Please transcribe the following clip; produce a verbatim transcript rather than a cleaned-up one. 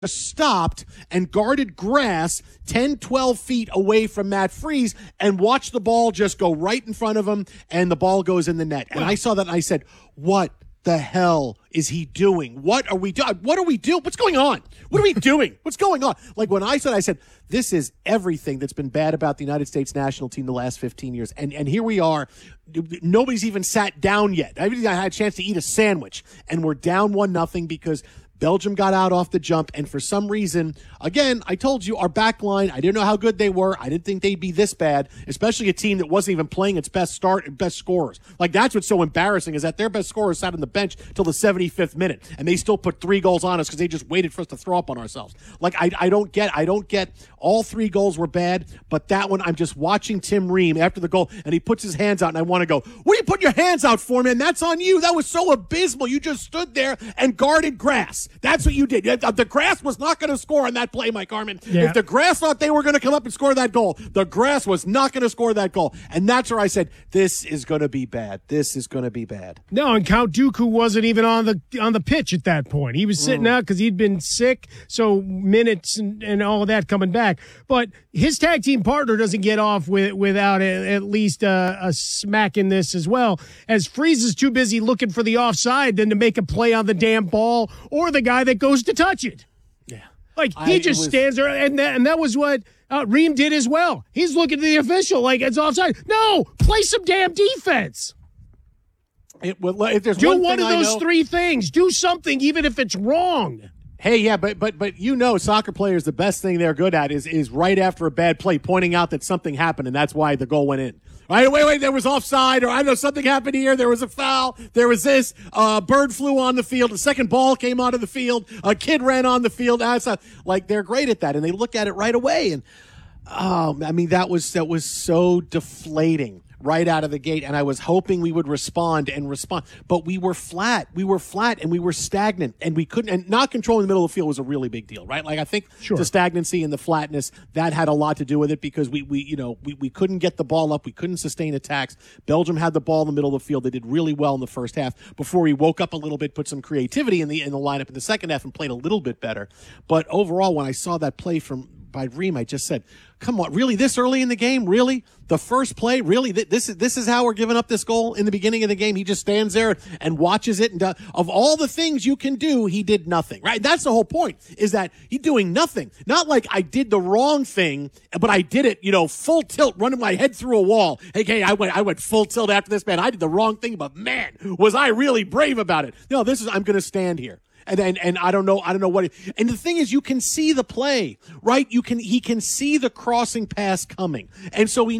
stopped and guarded grass ten, twelve feet away from Matt Freese and watched the ball just go right in front of him, and the ball goes in the net. And I saw that and I said, what the hell is he doing? What are we doing? What are we doing? What's going on? What are we doing? What's going on? Like when I said, I said, this is everything that's been bad about the United States national team the last fifteen years. And and here we are. Nobody's even sat down yet. I had a chance to eat a sandwich, and we're down one nothing because Belgium got out off the jump, and for some reason, again, I told you, our back line, I didn't know how good they were. I didn't think they'd be this bad, especially a team that wasn't even playing its best start and best scorers. Like, that's what's so embarrassing is that their best scorers sat on the bench till the seventy-fifth minute, and they still put three goals on us because they just waited for us to throw up on ourselves. Like, I, I don't get, I don't get, all three goals were bad, but that one, I'm just watching Tim Ream after the goal, and he puts his hands out, and I want to go, what are you putting your hands out for, man? That's on you. That was so abysmal. You just stood there and guarded grass. That's what you did. The grass was not going to score on that play, Mike Harmon. Yeah. If the grass thought they were going to come up and score that goal, the grass was not going to score that goal. And that's where I said, this is going to be bad. This is going to be bad. No, and Count Dooku wasn't even on the on the pitch at that point. He was sitting mm. out because he'd been sick, so minutes and, and all of that coming back. But his tag team partner doesn't get off with, without a, at least a, a smack in this as well, as Freese is too busy looking for the offside than to make a play on the damn ball or the guy that goes to touch it. Yeah. Like, he I, just was, stands there, and that, and that was what uh, Ream did as well. He's looking at the official like it's offside. No, play some damn defense. It, well, if there's Do one, one thing of those I know, three things. Do something, even if it's wrong. Hey, yeah, but but but you know, soccer players, the best thing they're good at is is right after a bad play, pointing out that something happened, and that's why the goal went in. Right, wait, wait, there was offside, or I know something happened here. There was a foul. There was this. Uh, bird flew on the field. The second ball came onto the field. A kid ran on the field. Like, they're great at that, and they look at it right away. And oh, I mean, that was that was so deflating right out of the gate, and I was hoping we would respond and respond, but we were flat. We were flat, and we were stagnant, and we couldn't. And not controlling the middle of the field was a really big deal, right? Like, I think sure. the stagnancy and the flatness, that had a lot to do with it because we, we you know, we, we couldn't get the ball up. We couldn't sustain attacks. Belgium had the ball in the middle of the field. They did really well in the first half before we woke up a little bit, put some creativity in the in the lineup in the second half, and played a little bit better. But overall, when I saw that play from by Ream, I just said, come on, really, this early in the game? Really? The first play? Really? This is this is how we're giving up this goal in the beginning of the game? He just stands there and watches it, and does, of all the things you can do, he did nothing, right? That's the whole point, is that he's doing nothing. Not like I did the wrong thing, but I did it, you know, full tilt, running my head through a wall. Hey, hey, I went I went full tilt after this, man. I did the wrong thing, but man, was I really brave about it. No, this is, I'm going to stand here. And, and and I don't know, I don't know what. It, and the thing is, you can see the play, right? You can he can see the crossing pass coming, and so he